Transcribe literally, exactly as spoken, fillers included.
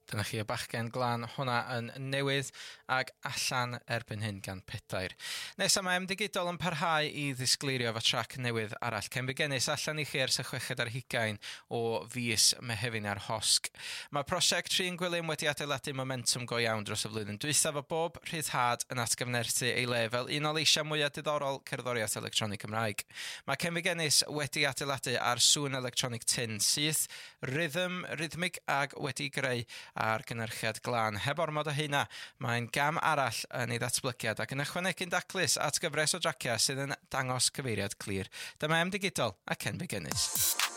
Dyna chi y bachgen glân, hwnna yn newydd ag allan erbyn hyn gan Pedair. Nesa mae Emdigidol yn parhau i ddisgleirio fo trac newydd arall. Cyn Bugenus allan i chi ers y chweched ar hugain o fis Mehefin ar Hosg. Mae prosiect Trin Gwilym wedi adeiladu momentum go iawn dros y flwyddyn dwytha fo bob rhyddhad yn atgyfnerthu ei le fel un o leisiau mwyaf diddorol cerddoriaeth electronig Cymraeg. Mae Cyn Bugenus wedi adeiladu ar sŵn electronig tin syth, rhythm, rhythmig ag wedi greu a'r gynnyrchiad glân. Heb ormod o hynna, mae'n gam arall yn ei ddatblygiad ac yn ychwanegu'n daclus at gyfres o dracia sydd yn dangos cyfeiriad clir. Dyma Emdigidol a Cyn Bugenus.